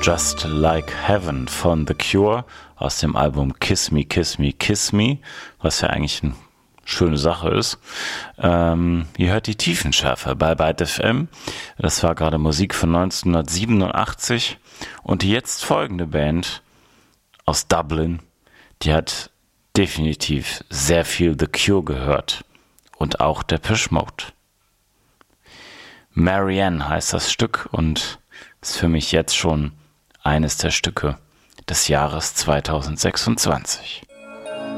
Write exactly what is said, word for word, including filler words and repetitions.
Just Like Heaven von The Cure aus dem Album Kiss Me, Kiss Me, Kiss Me, was ja eigentlich eine schöne Sache ist. Ähm, ihr hört die Tiefenschärfe bei Byte F M. Das war gerade Musik von neunzehnhundertsiebenundachtzig. Und die jetzt folgende Band aus Dublin, die hat definitiv sehr viel The Cure gehört. Und auch Depeche Mode. Marianne heißt das Stück und ist für mich jetzt schon eines der Stücke des Jahres zweitausendsechsundzwanzig.